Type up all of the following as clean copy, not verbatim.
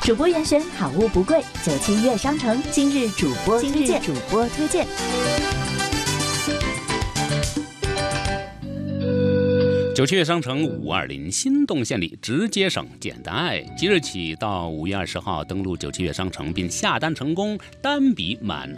主播严选，好物不贵。97月商城今日主播推荐。 97月商城520新动线里直接省简单爱，即日起到5月20号登录97月商城并下单成功，单笔满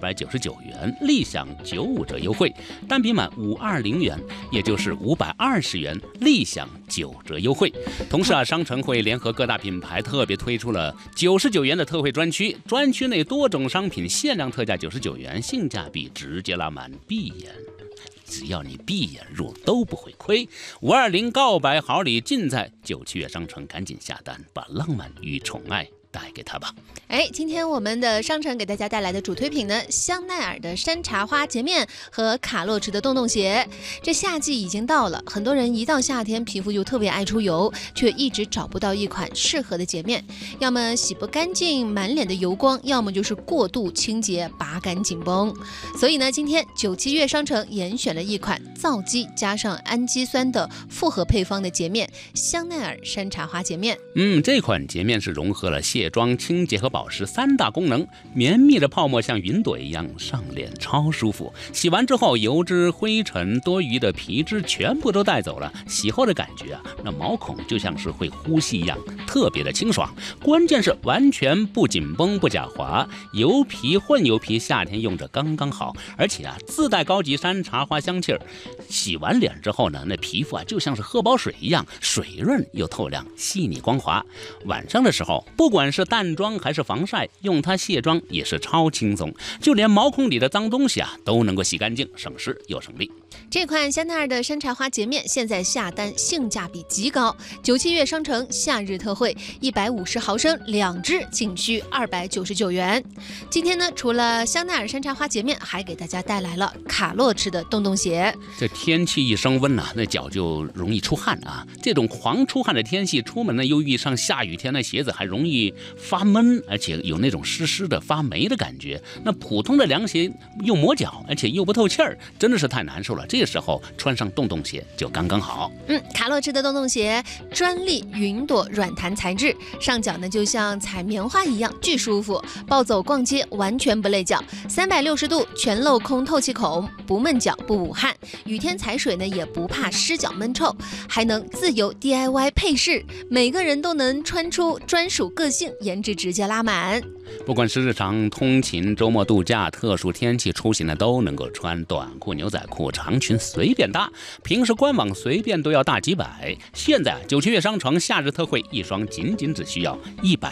299元立享95折优惠，单笔满520元，也就是520元立享9折优惠。同时商城会联合各大品牌特别推出了99元的特惠专区，专区内多种商品限量特价99元，性价比直接拉满，闭眼。只要你闭眼入都不会亏，520告白好礼尽在97月商城，赶紧下单，把浪漫与宠爱带给他吧。 今天我们的商城给大家带来的主推品呢，香奈儿的山茶花洁面和卡洛驰的洞洞鞋。这夏季已经到了，很多人一到夏天皮肤就特别爱出油，却一直找不到一款适合的洁面，要么洗不干净满脸的油光，要么就是过度清洁拔干紧绷。所以呢，今天97月商城严选了一款皂基加上氨基酸的复合配方的洁面，香奈儿山茶花洁面。 这款洁面是融合了卸妆、清洁和保湿3大功能，绵密的泡沫像云朵一样上脸超舒服，洗完之后油脂、灰尘、多余的皮脂全部都带走了，洗后的感觉那毛孔就像是会呼吸一样，特别的清爽。关键是完全不紧绷不假滑，油皮混油皮夏天用着刚刚好，而且自带高级山茶花香气儿。洗完脸之后呢，那皮肤就像是喝饱水一样，水润又透亮，细腻光滑。晚上的时候，不管是淡妆还是防晒，用它卸妆也是超轻松，就连毛孔里的脏东西都能够洗干净，省时又省力。 这款香奈儿的山茶花洁面现在下单性价比极高，97月商城夏日特惠，150毫升2支仅需299元。今天呢，除了香奈儿山茶花洁面，还给大家带来了卡洛驰的洞洞鞋。 这天气一升温那脚就容易出汗这种狂出汗的天气，出门呢又遇上下雨天，那鞋子还容易发闷，而且有那种湿湿的发霉的感觉。那普通的凉鞋又磨脚，而且又不透气儿，真的是太难受了。这个时候穿上洞洞鞋就刚刚好。 卡洛驰的洞洞鞋专利云朵软弹材质，上脚呢就像踩棉花一样巨舒服，暴走逛街完全不累脚，360度全镂空透气孔，不闷脚不捂汗，雨天踩水呢也不怕湿脚闷臭，还能自由 DIY 配饰，每个人都能穿出专属个性，颜值直接拉满。 不管是日常通勤、周末度假、特殊天气出行都能够穿，短裤、牛仔裤、长裙随便搭，平时官网随便都要大几百。现在97月商城夏日特惠，一双仅只需要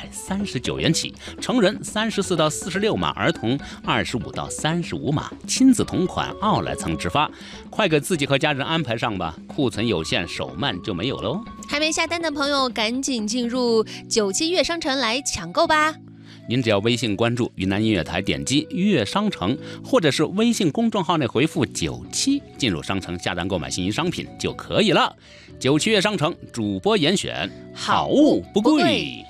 139元起，成人34到46码，儿童25到35码，亲子同款，奥莱层直发，快给自己和家人安排上吧，库存有限，手慢就没有喽。 还没下单的朋友，赶紧进入97月商城来抢购吧。 您只要微信关注云南音乐台，点击乐商城，或者是微信公众号内回复97，进入商城下单购买心仪商品就可以了。97月商城主播严选，好物不贵。